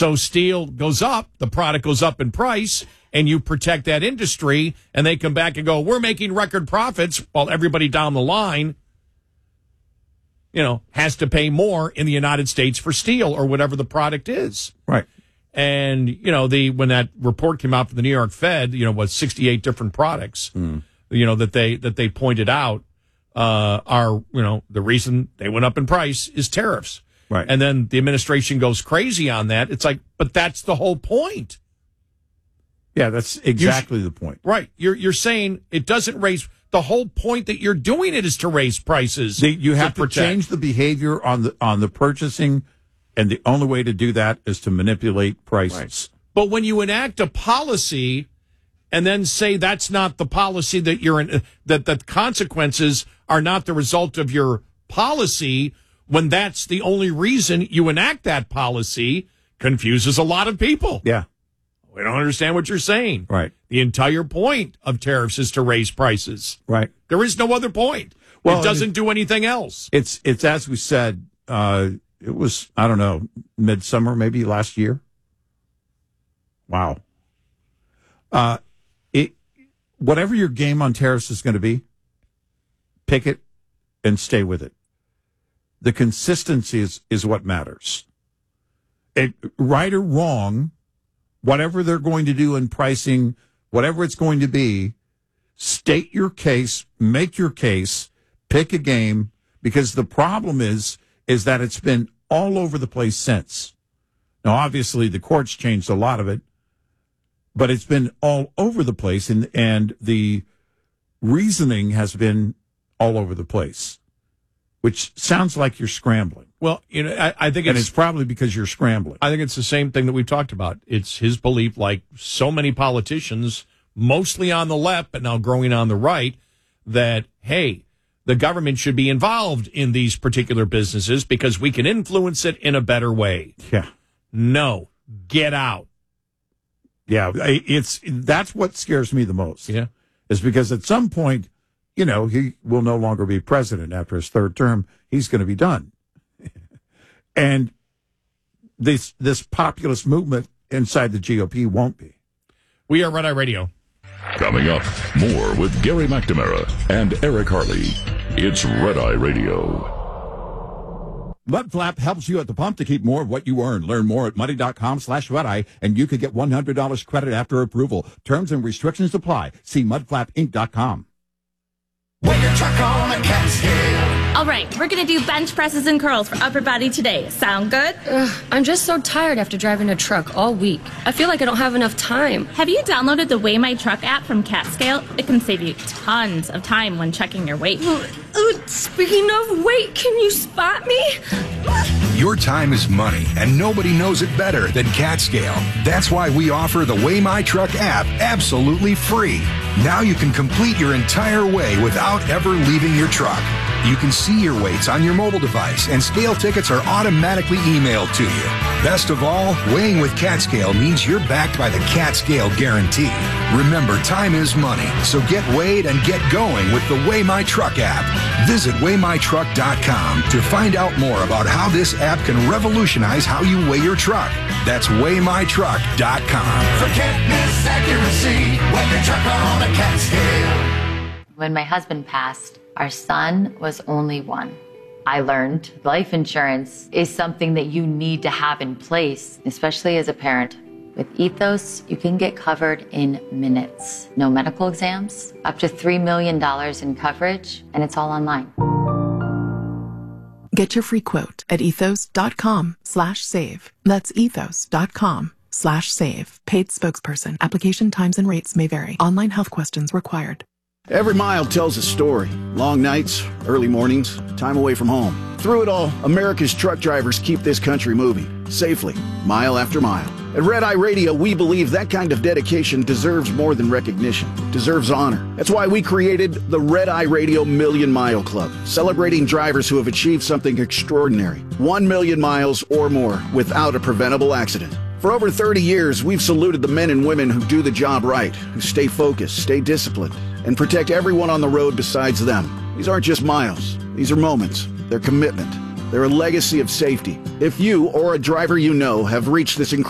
So steel goes up, the product goes up in price, and you protect that industry, and they come back and go, we're making record profits, while everybody down the line, has to pay more in the United States for steel or whatever the product is. Right. And, when that report came out from the New York Fed, was 68 different products, that they pointed out are, the reason they went up in price is tariffs. Right. And then the administration goes crazy on that. It's like, but that's the whole point. Yeah, that's exactly the point. Right. You're saying it doesn't raise. The whole point that you're doing it is to raise prices. You have to change the behavior on the purchasing, and the only way to do that is to manipulate prices. Right. But when you enact a policy and then say that's not the policy that you're in, that the consequences are not the result of your policy, when that's the only reason you enact that policy, confuses a lot of people. Yeah. We don't understand what you're saying. Right. The entire point of tariffs is to raise prices. Right. There is no other point. Well, it doesn't do anything else. It's as we said, it was, I don't know, midsummer, maybe last year. Wow. Whatever your game on tariffs is going to be, pick it and stay with it. The consistency is what matters. Right or wrong, whatever they're going to do in pricing, whatever it's going to be, state your case, make your case, pick a game, because the problem is that it's been all over the place since. Now, obviously, the courts changed a lot of it, but it's been all over the place, and the reasoning has been all over the place, which sounds like you're scrambling. Well, I think it's probably because you're scrambling. I think it's the same thing that we've talked about. It's his belief, like so many politicians, mostly on the left, but now growing on the right, that, hey, the government should be involved in these particular businesses because we can influence it in a better way. Yeah. No, get out. Yeah, that's what scares me the most. Yeah. Is because at some point, he will no longer be president after his third term. He's going to be done. And this populist movement inside the GOP won't be. We are Red Eye Radio. Coming up, more with Gary McNamara and Eric Harley. It's Red Eye Radio. Mudflap helps you at the pump to keep more of what you earn. Learn more at money.com/redeye, and you could get $100 credit after approval. Terms and restrictions apply. See mudflapinc.com. Weigh your truck on a cat scale. All right, we're going to do bench presses and curls for upper body today. Sound good? I'm just so tired after driving a truck all week. I feel like I don't have enough time. Have you downloaded the Weigh My Truck app from CatScale? It can save you tons of time when checking your weight. Speaking of weight, can you spot me? Your time is money, and nobody knows it better than CatScale. That's why we offer the Weigh My Truck app absolutely free. Now you can complete your entire weigh without ever leaving your truck. You can see your weights on your mobile device, and scale tickets are automatically emailed to you. Best of all, weighing with CatScale means you're backed by the CatScale guarantee. Remember, time is money, so get weighed and get going with the Weigh My Truck app. Visit WeighMyTruck.com to find out more about how this app can revolutionize how you weigh your truck. That's WeighMyTruck.com. Forget this accuracy. Weigh your truck on a cat scale. When my husband passed, our son was only one. I learned life insurance is something that you need to have in place, especially as a parent. With Ethos, you can get covered in minutes. No medical exams, up to $3 million in coverage, and it's all online. Get your free quote at ethos.com/save. That's ethos.com/save. Paid spokesperson. Application times and rates may vary. Online health questions required. Every mile tells a story. Long nights, early mornings, time away from home. Through it all, America's truck drivers keep this country moving, safely, mile after mile. At Red Eye Radio, we believe that kind of dedication deserves more than recognition, deserves honor. That's why we created the Red Eye Radio Million Mile Club, celebrating drivers who have achieved something extraordinary. 1 million miles or more without a preventable accident. For over 30 years, we've saluted the men and women who do the job right, who stay focused, stay disciplined, and protect everyone on the road besides them. These aren't just miles. These are moments. They're commitment. They're a legacy of safety. If you or a driver you know have reached this incredible